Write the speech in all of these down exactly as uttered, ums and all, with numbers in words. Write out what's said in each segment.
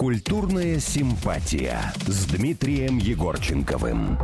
Культурная симпатия с Дмитрием Егорченковым.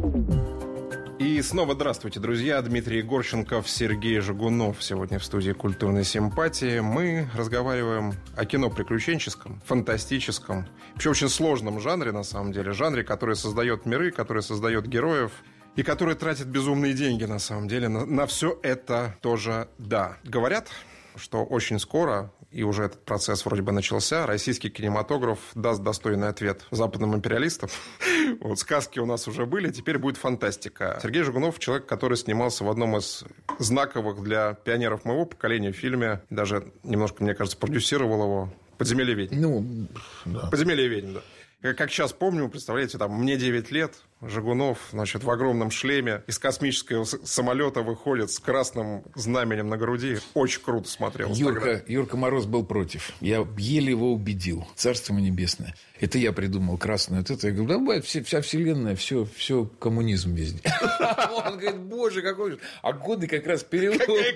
И снова здравствуйте, друзья. Дмитрий Егорченков, Сергей Жигунов сегодня в студии «Культурной симпатии». Мы разговариваем о кино приключенческом, фантастическом, вообще очень сложном жанре, на самом деле. Жанре, который создает миры, который создает героев и который тратит безумные деньги, на самом деле. На, на все это тоже да. Говорят, что очень скоро, и уже этот процесс вроде бы начался, российский кинематограф даст достойный ответ западным империалистам. Вот сказки у нас уже были, теперь будет фантастика. Сергей Жигунов — человек, который снимался в одном из знаковых для пионеров моего поколения фильме, даже немножко, мне кажется, продюсировал его, «Подземелье ведьм». Ну, да. «Подземелье ведьм», да. Как сейчас помню, представляете, там, мне девять лет, Жигунов, значит, в огромном шлеме из космического самолета выходит с красным знаменем на груди. Очень круто смотрелось. Юрка, Юрка Мороз был против. Я еле его убедил. Царство ему небесное. Это я придумал красную. Вот это. Я говорю, да, бывает, вся вселенная, все, все коммунизм везде. Он говорит, боже, какой же. А годы как раз переломные.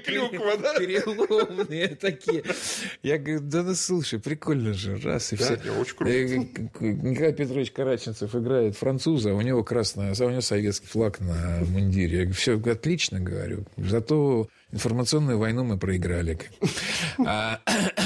Переломные такие. Я говорю, да ну слушай, прикольно же. Раз и все. Очень круто. Николай Петрович Караченцев играет француза, а у него красная, а у него советский флаг на мундире. Я говорю, все отлично, говорю. Зато информационную войну мы проиграли. А,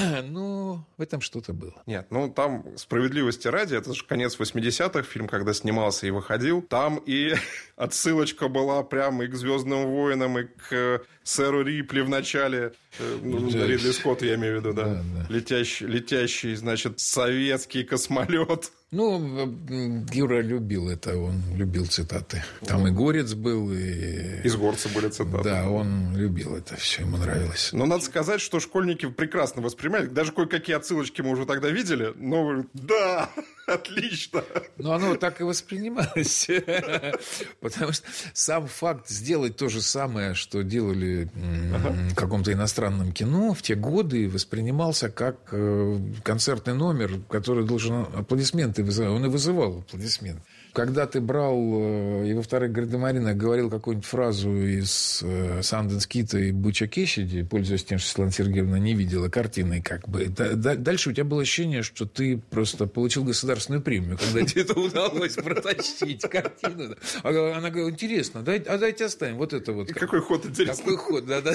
ну, в этом что-то было. Нет, ну, там, справедливости ради, это же конец восьмидесятых, фильм, когда снимался и выходил. Там и отсылочка была прямо и к «Звездным войнам», и к сэру Рипли в начале. Ну, да, Ридли Скотт, я имею в виду, да. да, да. Летящий, летящий, значит, советский космолет. Ну, Юра любил это, он любил цитаты. Там да. и Горец был, и... Из Горца были цитаты. Да, он любил это все, ему нравилось. Но надо сказать, что школьники прекрасно воспринимали. Даже кое-какие отсылочки мы уже тогда видели. Но да, отлично. Ну, оно так и воспринималось. Потому что сам факт сделать то же самое, что делали в каком-то иностранном кино, в те годы воспринимался как концертный номер, который должен аплодисменты вызывать. Он и вызывал аплодисменты. Когда ты брал и во вторых гардемаринах говорил какую-нибудь фразу из Санденс Кита и Буча Кещеди, пользуясь тем, что Светлана Сергеевна не видела картины, как бы, дальше у тебя было ощущение, что ты просто получил государственную премию, когда тебе это удалось протащить картину. Она говорит, интересно, а дайте оставим вот это вот. Какой ход интересный. Какой ход, да-да.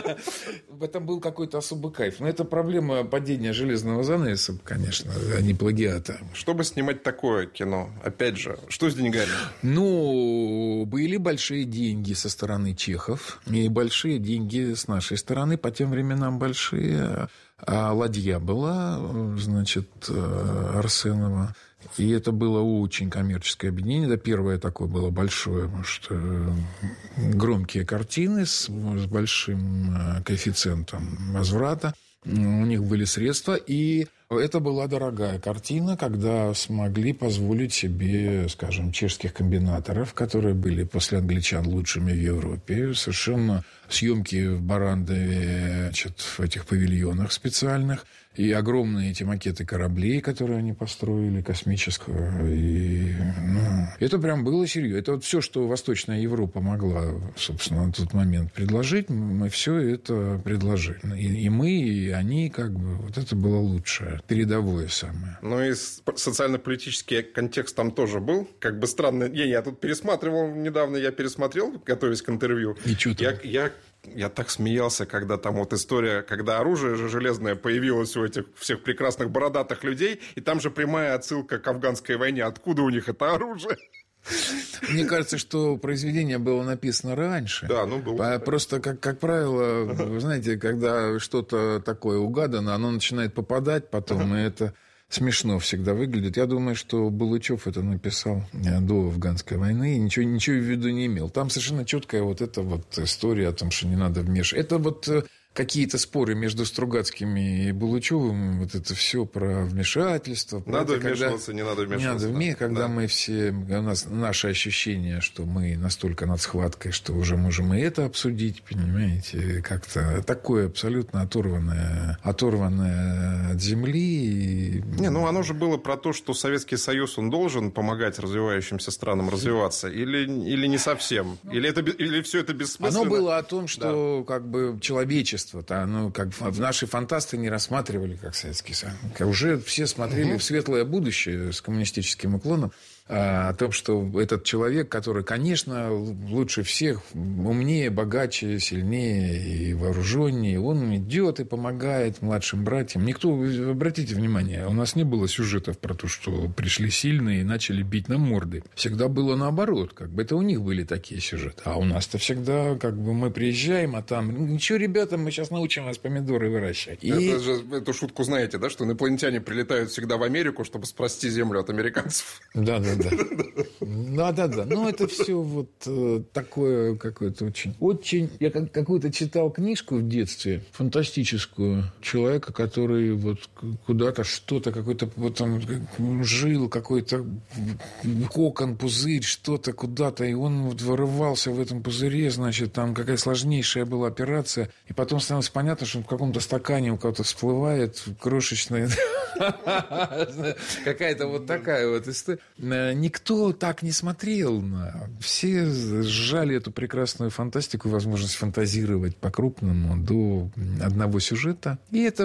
В этом был какой-то особый кайф. Но это проблема падения железного занавеса, конечно, а не плагиата. Чтобы снимать такое кино, опять же, что с деньгами? Ну, были большие деньги со стороны чехов и большие деньги с нашей стороны, по тем временам большие. А ладья была, значит, Арсенова. И это было очень коммерческое объединение. Да, первое такое было большое, потому что громкие картины с, с большим коэффициентом возврата. У них были средства, и это была дорогая картина, когда смогли позволить себе, скажем, чешских комбинаторов, которые были после англичан лучшими в Европе, совершенно съемки в Барандове, значит, в этих павильонах специальных, и огромные эти макеты кораблей, которые они построили, космического. И, ну, это прям было серьезно. Это вот все, что Восточная Европа могла, собственно, на тот момент предложить, мы все это предложили. И, и мы, и они, как бы, вот это было лучшее, передовое самое. Ну, и социально-политический контекст там тоже был. Как бы странно. Я, я тут пересматривал недавно, я пересмотрел, готовясь к интервью. И что там? Я, я, я так смеялся, когда там вот история, когда оружие же железное появилось у этих всех прекрасных бородатых людей, и там же прямая отсылка к афганской войне. Откуда у них это оружие? Мне кажется, что произведение было написано раньше. Да, ну было. Просто, как, как правило, вы знаете, когда что-то такое угадано, оно начинает попадать потом, и это смешно всегда выглядит. Я думаю, что Булычев это написал до афганской войны и ничего, ничего в виду не имел. Там совершенно четкая вот эта вот история о том, что не надо вмешиваться. Это вот какие-то споры между Стругацкими и Булычевым, вот это все про вмешательство. Надо это, вмешиваться, когда... не надо вмешиваться. Не надо вмешиваться, когда да. мы все... У нас наше ощущение, что мы настолько над схваткой, что уже можем и это обсудить, понимаете, как-то такое абсолютно оторванное, оторванное от земли. Не, ну оно же было про то, что Советский Союз, он должен помогать развивающимся странам развиваться, или, или не совсем? Или, это, или все это бессмысленно? Оно было о том, что да. как бы человечество-то, оно как наши фантасты не рассматривали как Советский Союз. Уже все смотрели угу. в светлое будущее с коммунистическим уклоном. О том, что этот человек, который, конечно, лучше всех, умнее, богаче, сильнее и вооруженнее, он идет и помогает младшим братьям. Никто, обратите внимание, у нас не было сюжетов про то, что пришли сильные и начали бить нам морды. Всегда было наоборот. Как бы это у них были такие сюжеты. А у нас-то всегда, как бы, мы приезжаем, а там, ничего, ребята, мы сейчас научим вас помидоры выращивать. И... Это же, эту шутку знаете, да, что инопланетяне прилетают всегда в Америку, чтобы спасти Землю от американцев. Да, да. Да, да, да, да. Ну, это все вот э, такое какое-то очень... Очень... Я как, какую-то читал книжку в детстве, фантастическую, человека, который вот куда-то что-то, какой-то вот он жил, какой-то кокон, пузырь, что-то куда-то, и он вот вырывался в этом пузыре, значит, там какая сложнейшая была операция, и потом становилось понятно, что он в каком-то стакане у кого-то всплывает крошечная... Какая-то вот такая вот история. Никто так не смотрел. Все сжали эту прекрасную фантастику, возможность фантазировать по-крупному до одного сюжета. И эта,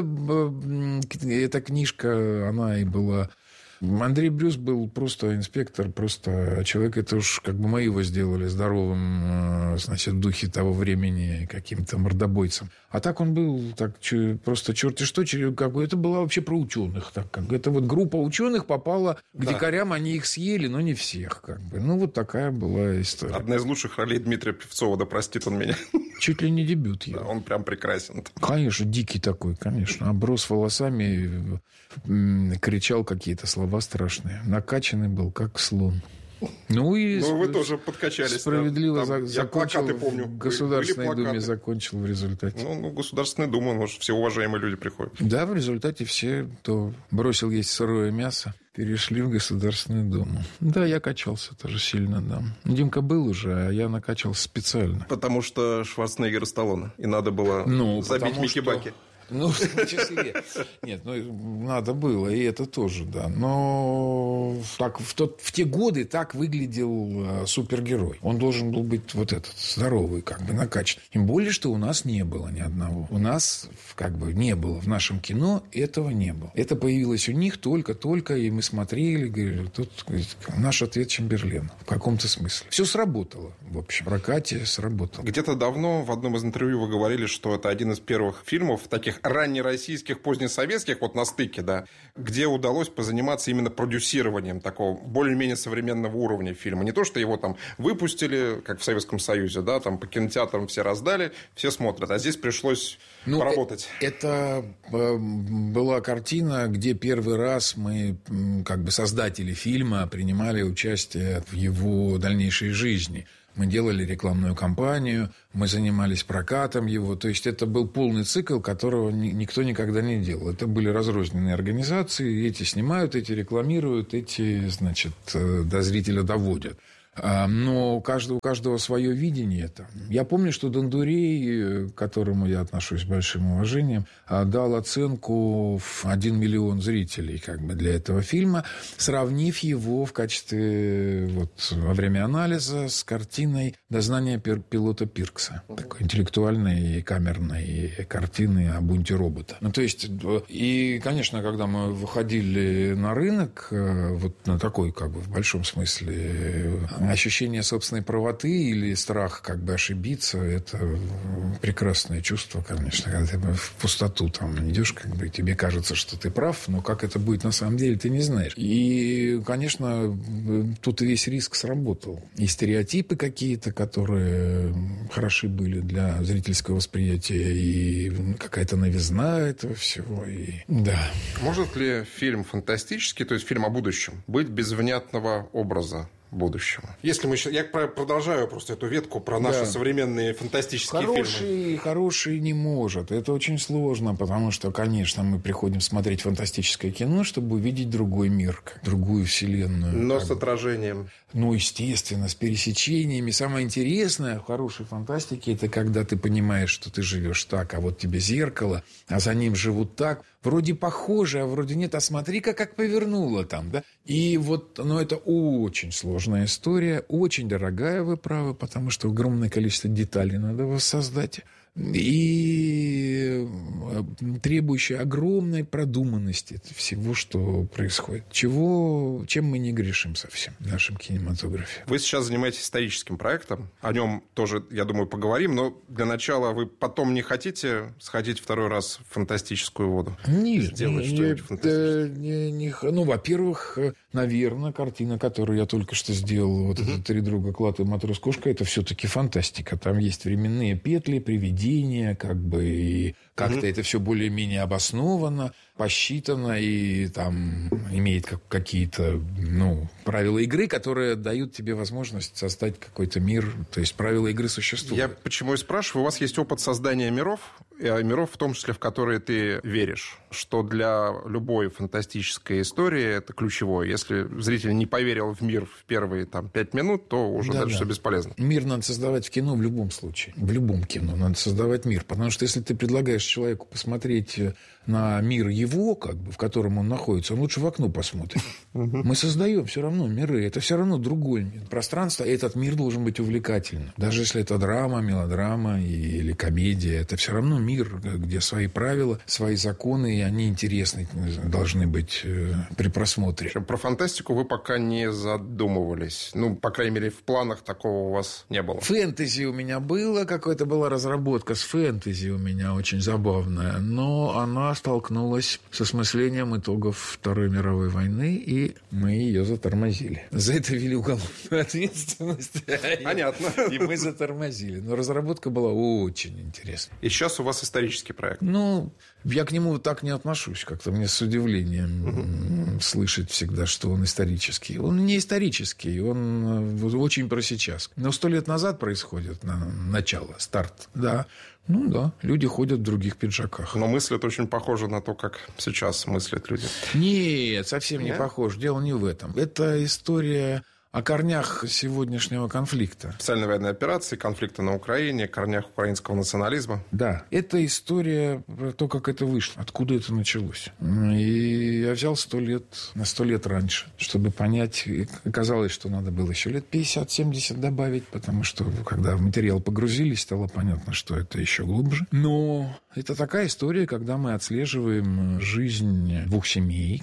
эта книжка, она и была... Андрей Брюс был просто инспектор, просто человек, это уж как бы мы его сделали здоровым, значит, в духе того времени каким-то мордобойцем. А так он был так, просто черти что, как, это было вообще про ученых. Так, как, это вот группа ученых попала к да. дикарям, они их съели, но не всех. Как бы. Ну, вот такая была история. Одна из лучших ролей Дмитрия Певцова, да простит он меня. Чуть ли не дебют его. Да, он прям прекрасен. Конечно, дикий такой, конечно. Оброс волосами, кричал какие-то слова страшные. Накачанный был, как слон. Ну, и ну, вы тоже подкачались. Справедливо там, закончил. Я плакаты помню. В Государственной Думе закончил в результате. Ну, ну Государственная Дума, может, все уважаемые люди приходят. Да, в результате все, кто бросил есть сырое мясо, перешли в Государственную Думу. Да, я качался тоже сильно, да. Димка был уже, а я накачался специально. Потому что Шварценеггер и Сталлоне. И надо было ну, забить Микки-Баки. Что... Ну, в том числе. Нет, ну, надо было, и это тоже, да. Но так, в, тот, в те годы так выглядел э, супергерой. Он должен был быть вот этот, здоровый, как бы накачан. Тем более, что у нас не было ни одного. У нас как бы не было. В нашем кино этого не было. Это появилось у них только-только, и мы смотрели, говорили, тут говорит, наш ответ Чемберлена. В каком-то смысле. Все сработало, в общем. В прокате сработало. Где-то давно в одном из интервью вы говорили, что это один из первых фильмов, таких раннероссийских, позднесоветских, вот на стыке, да, где удалось позаниматься именно продюсированием такого более-менее современного уровня фильма. Не то, что его там выпустили, как в Советском Союзе, да, там по кинотеатрам все раздали, все смотрят, а здесь пришлось ну, поработать. Это была картина, где первый раз мы, как бы создатели фильма, принимали участие в его дальнейшей жизни. Мы делали рекламную кампанию, мы занимались прокатом его. То есть, это был полный цикл, которого никто никогда не делал. Это были разрозненные организации. Эти снимают, эти рекламируют, эти, значит, до зрителя доводят. Но у каждого, у каждого свое видение. Это. Я помню, что Дондурей, к которому я отношусь с большим уважением, дал оценку в один миллион зрителей как бы, для этого фильма, сравнив его в качестве вот, во время анализа с картиной «Дознание пилота Пиркса». Такой интеллектуальной и камерной картины о бунте робота. Ну, то есть, и, конечно, когда мы выходили на рынок, вот на такой, как бы, в большом смысле, ощущение собственной правоты или страх как бы ошибиться, это прекрасное чувство, конечно, когда ты в пустоту там идешь, как бы тебе кажется, что ты прав, но как это будет на самом деле, ты не знаешь. И, конечно, тут весь риск сработал. И стереотипы какие-то, которые хороши были для зрительского восприятия, и какая-то новизна этого всего. И... Да. Может ли фильм фантастический, то есть фильм о будущем, быть без внятного образа будущего? Если мы... Я продолжаю просто эту ветку про наши да. современные фантастические хороший, фильмы. Хороший не может. Это очень сложно, потому что, конечно, мы приходим смотреть фантастическое кино, чтобы увидеть другой мир, другую вселенную. Но с отражением. Ну, естественно, с пересечениями. Самое интересное в хорошей фантастике – это когда ты понимаешь, что ты живешь так, а вот тебе зеркало, а за ним живут так. вроде похоже, а вроде нет, а смотри-ка, как повернуло там, да. И вот, ну, это очень сложная история, очень дорогая, вы правы, потому что огромное количество деталей надо воссоздать. И требующая огромной продуманности всего, что происходит. Чего, чем мы не грешим совсем в нашем кинематографе. Вы сейчас занимаетесь историческим проектом. О нем тоже, я думаю, поговорим. Но для начала вы потом не хотите сходить второй раз в фантастическую воду? Нет. Сделать не, что-нибудь фантастическое? Не, не, ну, во-первых, наверное, картина, которую я только что сделал, вот uh-huh. это «Три друга, Клад и матрос-кошка», это все-таки фантастика. Там есть временные петли, привидения, как бы, и как-то mm-hmm. это все более-менее обосновано, посчитано и там имеет как, какие-то, ну, правила игры, которые дают тебе возможность создать какой-то мир. То есть правила игры существуют. Я почему и спрашиваю. У вас есть опыт создания миров, миров в том числе, в которые ты веришь, что для любой фантастической истории это ключевое. Если зритель не поверил в мир в первые там, пять минут, то уже да, дальше да. все бесполезно. Мир надо создавать в кино в любом случае. В любом кино надо создавать мир. Потому что если ты предлагаешь человеку посмотреть на мир его, как бы, в котором он находится, он лучше в окно посмотрит. Мы создаем все равно миры. Это все равно другой мир. Пространство, этот мир должен быть увлекательным. Даже если это драма, мелодрама или комедия, это все равно мир, где свои правила, свои законы, и они интересны должны быть при просмотре. Про фантастику вы пока не задумывались. Ну, по крайней мере, в планах такого у вас не было. Фэнтези у меня было, какая-то была разработка с фэнтези у меня очень забавная, но она столкнулась с осмыслением итогов Второй мировой войны, и мы ее затормозили. За это ввели уголовную ответственность. Понятно. И мы затормозили. Но разработка была очень интересная. И сейчас у вас исторический проект. Ну, я к нему так не отношусь. Как-то мне с удивлением угу. слышать всегда, что он исторический. Он не исторический, он очень про сейчас. Но сто лет назад происходит на начало, старт, да. Ну да, люди ходят в других пиджаках. Но мыслят очень похоже на то, как сейчас мыслят люди. Нет, совсем Нет? не похоже. Дело не в этом. Это история о корнях сегодняшнего конфликта. Специальной военной операции, конфликта на Украине, корнях украинского национализма. Да. Это история про то, как это вышло, откуда это началось. И я взял сто лет, на сто лет раньше, чтобы понять. И оказалось, что надо было еще лет пятьдесят-семьдесят добавить, потому что, когда в материал погрузились, стало понятно, что это еще глубже. Но это такая история, когда мы отслеживаем жизнь двух семей,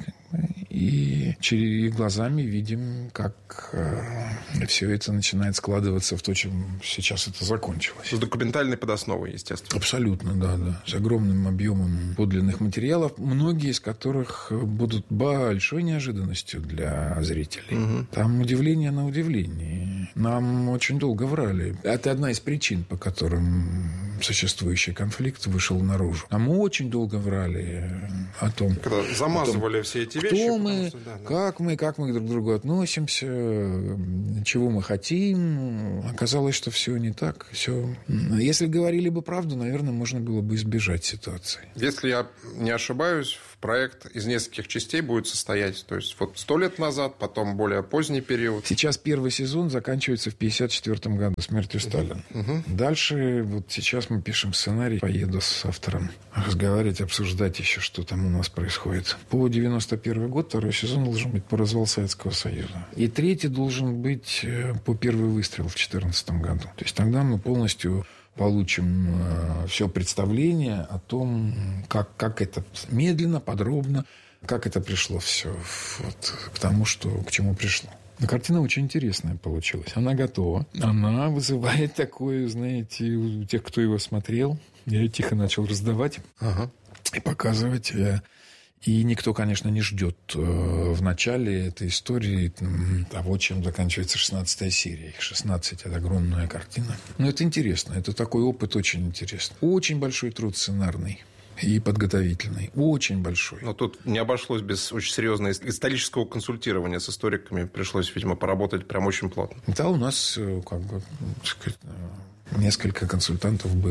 и через их глазами видим, как э, все это начинает складываться в то, чем сейчас это закончилось. С документальной подосновой, естественно. Абсолютно, да, да. С огромным объемом подлинных материалов, многие из которых будут большой неожиданностью для зрителей. Угу. Там удивление на удивление. Нам очень долго врали. Это одна из причин, по которым существующий конфликт вышел наружу. А мы очень долго врали о том... Когда замазывали о том, все эти кто вещи. Мы, что, да, да. Как мы, как мы друг к другу относимся, чего мы хотим. Оказалось, что все не так. Все. Если говорили бы правду, наверное, можно было бы избежать ситуации. Если я не ошибаюсь, проект из нескольких частей будет состоять. То есть, вот сто лет назад, потом более поздний период. Сейчас первый сезон заканчивается в пятьдесят четвёртом году, смертью Сталина. Угу. Дальше, вот сейчас мы пишем сценарий, поеду с автором разговаривать, обсуждать еще, что там у нас происходит. По девяносто первый год второй сезон должен быть по развалу Советского Союза. И третий должен быть по первый выстрел в четырнадцатом году. То есть тогда мы полностью получим э, все представление о том, как, как это медленно, подробно, как это пришло все вот, к тому, что, к чему пришло. Но картина очень интересная получилась. Она готова. Она вызывает такое, знаете, у тех, кто его смотрел. Я ее тихо начал раздавать ага. и показывать. И никто, конечно, не ждет в начале этой истории того, чем заканчивается шестнадцатая серия. Их шестнадцать – это огромная картина. Но это интересно. Это такой опыт очень интересный. Очень большой труд сценарный. И подготовительный. Очень большой. Но тут не обошлось без очень серьезного исторического консультирования с историками. Пришлось, видимо, поработать прям очень плотно. Да, у нас как бы, так сказать, несколько консультантов было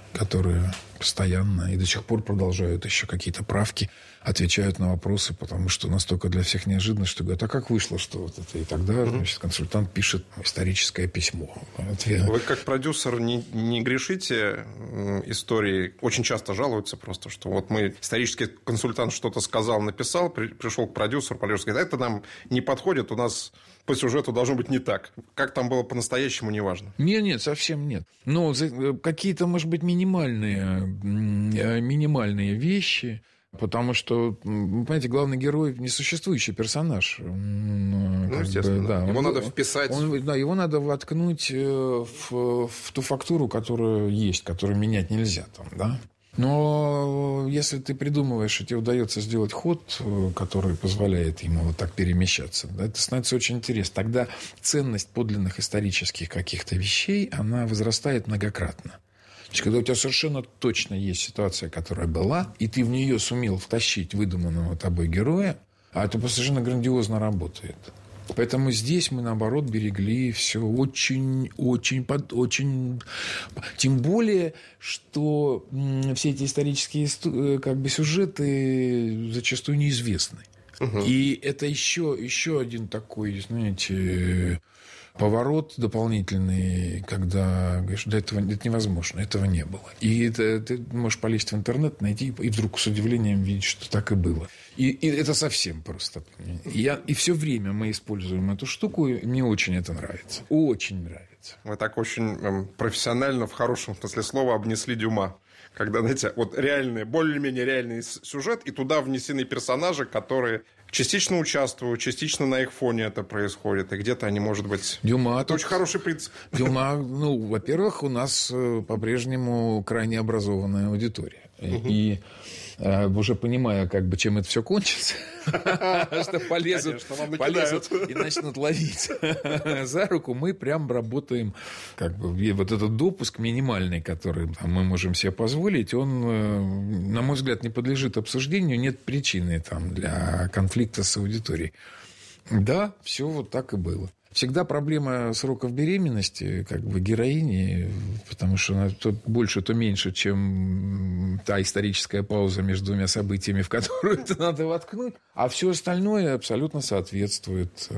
которые постоянно и до сих пор продолжают еще какие-то правки, отвечают на вопросы, потому что настолько для всех неожиданно, что говорят, а как вышло, что вот это? И тогда, значит, консультант пишет историческое письмо. Ответ. Вы как продюсер не, не грешите истории? Очень часто жалуются просто, что вот мы, исторический консультант что-то сказал, написал, при, пришел к продюсеру, продюсер говорит, это нам не подходит, у нас по сюжету должно быть не так. Как там было по-настоящему, неважно. Нет, нет, совсем нет. Но какие-то, может быть, минимальные, минимальные вещи, потому что, понимаете, главный герой – несуществующий персонаж. Ну, естественно. Бы, да. Его он, надо вписать. Он, да, его надо воткнуть в, в ту фактуру, которая есть, которую менять нельзя. Там, да? Но если ты придумываешь, и тебе удается сделать ход, который позволяет ему вот так перемещаться, да, это становится очень интересно. Тогда ценность подлинных исторических каких-то вещей, она возрастает многократно. Значит, когда у тебя совершенно точно есть ситуация, которая была, и ты в нее сумел втащить выдуманного тобой героя, а это совершенно грандиозно работает. Поэтому здесь мы, наоборот, берегли все очень, очень, очень... Тем более, что все эти исторические как бы, сюжеты зачастую неизвестны. Угу. И это еще, еще один такой, знаете... поворот дополнительный, когда говоришь, да, этого, это невозможно, этого не было. И это, ты можешь полезть в интернет, найти, и вдруг с удивлением видеть, что так и было. И, и это совсем просто. И, я, и все время мы используем эту штуку, и мне очень это нравится. Очень нравится. Вы так очень эм, профессионально, в хорошем смысле слова, обнесли Дюма. Когда, знаете, вот реальный, более-менее реальный сюжет, и туда внесены персонажи, которые частично участвуют, частично на их фоне это происходит, и где-то они, может быть... Дюма... Это очень хороший принцип. Дюма, ну, во-первых, у нас по-прежнему крайне образованная аудитория. Угу. И уже понимая, как бы, чем это все кончится, что полезут, полезут и начнут ловить за руку, мы прям работаем, как бы, вот этот допуск минимальный, который там, мы можем себе позволить, он, на мой взгляд, не подлежит обсуждению, нет причины там для конфликта с аудиторией. Да, все вот так и было. Всегда проблема сроков беременности, как бы, героини, потому что она то больше, то меньше, чем та историческая пауза между двумя событиями, в которую это надо воткнуть. А все остальное абсолютно соответствует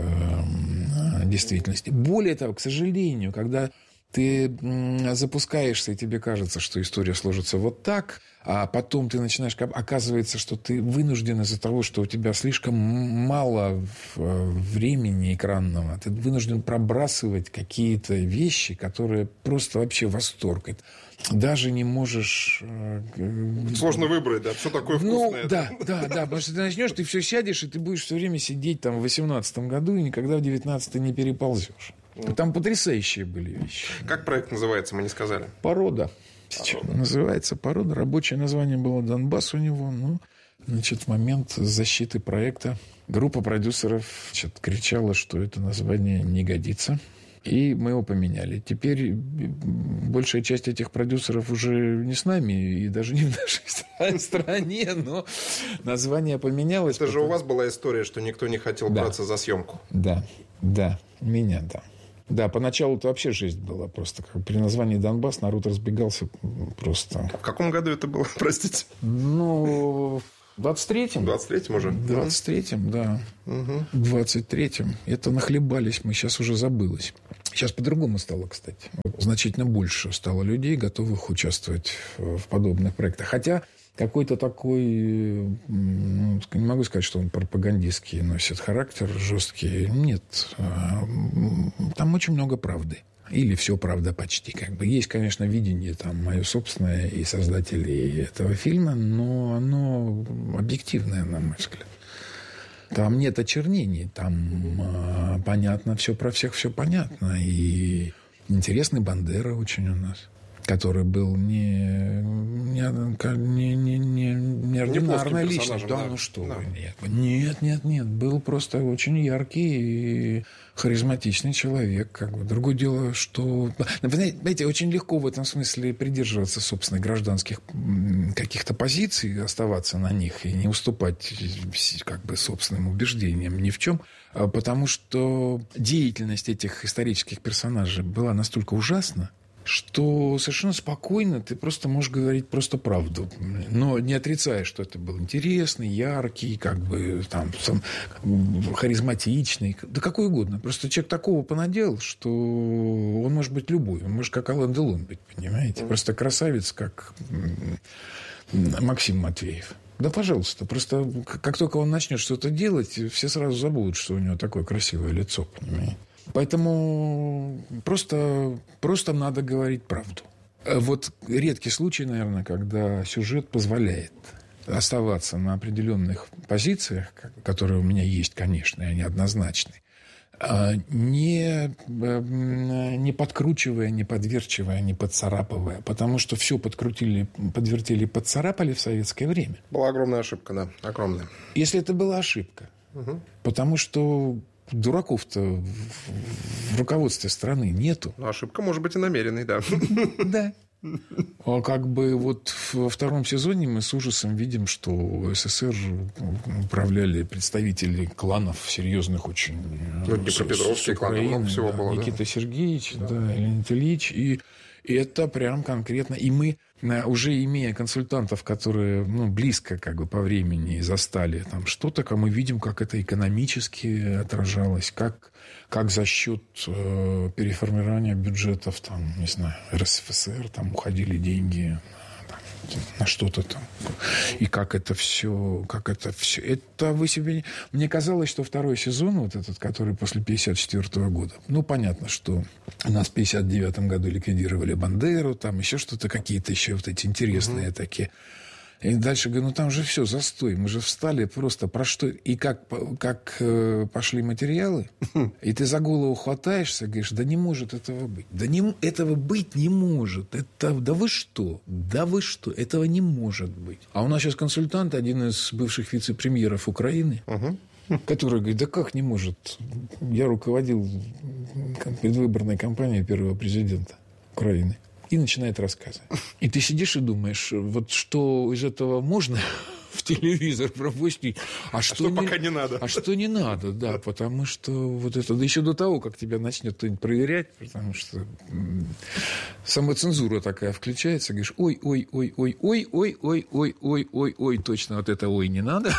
э, действительности. Более того, к сожалению, когда ты запускаешься, и тебе кажется, что история сложится вот так, а потом ты начинаешь... Оказывается, что ты вынужден из-за того, что у тебя слишком мало времени экранного, ты вынужден пробрасывать какие-то вещи, которые просто вообще восторг. Даже не можешь... Сложно выбрать, да, все такое вкусное. Ну, да, да, да, потому что ты начнешь, ты все сядешь, и ты будешь все время сидеть там в восемнадцатом году, и никогда в девятнадцатый не переползешь. Там потрясающие были вещи. Как проект называется, мы не сказали? «Порода». Порода. Называется «Порода». Рабочее название было «Донбасс» у него. Ну, значит, в момент защиты проекта группа продюсеров, значит, кричала, что это название не годится. И мы его поменяли. Теперь большая часть этих продюсеров уже не с нами, и даже не в нашей стране, но название поменялось. Это же у вас была история, что никто не хотел да. браться за съемку. Да, да, у меня, да. Да, поначалу это вообще жизнь была просто. Как при названии «Донбасс» народ разбегался просто. В каком году это было, простите? Ну, в двадцать третьем. В двадцать третьем уже? В двадцать третьем, да. Угу. В двадцать третьем. Это нахлебались мы, сейчас уже забылось. Сейчас по-другому стало, кстати. Значительно больше стало людей, готовых участвовать в подобных проектах. Хотя какой-то такой, ну, не могу сказать, что он пропагандистский носит характер, жесткий. Нет. Там очень много правды. Или все правда почти. Как бы. Есть, конечно, видение там, мое собственное и создателей этого фильма, но оно объективное, на мой взгляд. Там нет очернений, там э, понятно все про всех, все понятно. И интересный Бандера очень у нас, который был не, не, не, не, не ординарная личность. Да, да, ну что да. вы, нет. Нет, нет, нет. Был просто очень яркий и харизматичный человек. Как бы. Другое дело, что... Вы знаете, очень легко в этом смысле придерживаться собственных гражданских каких-то позиций, оставаться на них и не уступать как бы собственным убеждениям ни в чем, потому что деятельность этих исторических персонажей была настолько ужасна, что совершенно спокойно ты просто можешь говорить просто правду. Но не отрицая, что это был интересный, яркий, как бы там сам, харизматичный, да какой угодно. Просто человек такого понаделал, что он может быть любой. Он может как Алан Делон быть, понимаете? Просто красавец, как Максим Матвеев. Да, пожалуйста. Просто как только он начнет что-то делать, все сразу забудут, что у него такое красивое лицо, понимаете? Поэтому просто, просто надо говорить правду. Вот редкий случай, наверное, когда сюжет позволяет оставаться на определенных позициях, которые у меня есть, конечно, и они однозначны, не, не подкручивая, не подверчивая, не подцарапывая. Потому что все подкрутили, подвертели, подцарапали в советское время. Была огромная ошибка, да, огромная. Если это была ошибка. Угу. Потому что дураков-то в руководстве страны нету. Но ошибка может быть и намеренной, да. Да. А как бы вот во втором сезоне мы с ужасом видим, что СССР управляли представители кланов серьезных очень. Ну, Днепропетровский клан, много всего да, было. Никита да. Сергеевич, да, да, Леонид Ильич. И, и это прям конкретно. И мы, уже имея консультантов, которые ну, близко как бы по времени застали там что-то, мы видим, как это экономически отражалось, как, как за счет э, переформирования бюджетов, там, не знаю, РСФСР, там уходили деньги там, на что-то там. И как это все, как это все. Это вы себе... Мне казалось, что второй сезон, вот этот, который после пятьдесят четвёртого года, ну, понятно, что нас в пятьдесят девятом году ликвидировали Бандеру, там еще что-то, какие-то еще вот эти интересные угу. такие... И дальше говорю, ну там же все, застой. Мы же встали просто про что... И как, как э, пошли материалы, и ты за голову хватаешься, говоришь, да не может этого быть. Да не, этого быть не может. Это, да вы что? Да вы что? Этого не может быть. А у нас сейчас консультант, один из бывших вице-премьеров Украины, uh-huh. который говорит, да как не может? Я руководил предвыборной кампанией первого президента Украины. И начинает рассказывать. И ты сидишь и думаешь, вот что из этого можно в телевизор пропустить, а, а что, что не, пока не надо. А что не надо, да, потому что вот это, да еще до того, как тебя начнет кто-нибудь проверять, потому что самоцензура такая включается, говоришь, ой, ой, ой, ой, ой, ой, ой, ой, ой, ой, ой, точно вот это ой не надо.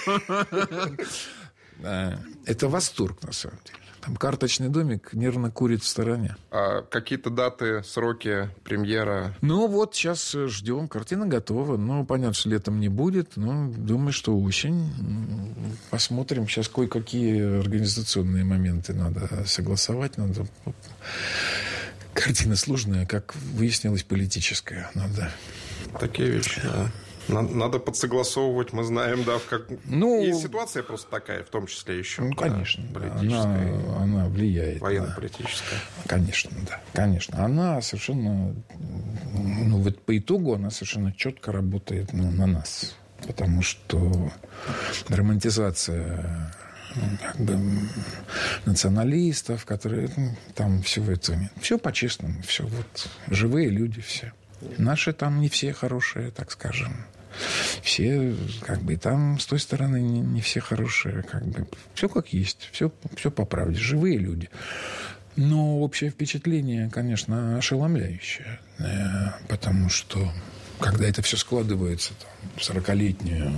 Это восторг, на самом деле. Там карточный домик нервно курит в стороне. А какие-то даты, сроки, премьера? Ну, вот сейчас ждем. Картина готова. Ну, понятно, что летом не будет. Но думаю, что осень. Посмотрим. Сейчас кое-какие организационные моменты надо согласовать. Надо... Картина сложная, как выяснилось, политическая. Надо... Такие вещи, да. Надо подсогласовывать, мы знаем, да, как... Ну, и ситуация просто такая, в том числе еще. Ну, конечно, да, политическая. Она, она влияет. Военно-политическая. Да. Конечно, да, конечно. Она совершенно, ну, вот по итогу она совершенно четко работает ну, на нас. Потому что романтизация как бы националистов, которые ну, там все это... Все по-честному, все вот живые люди все. Наши там не все хорошие, так скажем. Все, как бы, там с той стороны не, не все хорошие, как бы. Все как есть, все, все по правде. Живые люди. Но общее впечатление, конечно, ошеломляющее. Потому что, когда это все складывается, там, в сорокалетнюю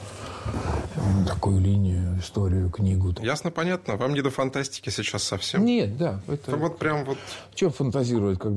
такую линию, историю, книгу. Ясно, понятно. Вам не до фантастики сейчас совсем? Нет, да. Это... Вот прям вот... В чем фантазировать, когда